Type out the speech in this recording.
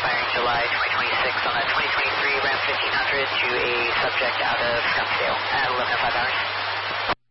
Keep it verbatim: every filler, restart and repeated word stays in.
expiring July twenty twenty-six on a twenty twenty-three Ram fifteen hundred to a subject out of Scottsdale at eleven oh five hours.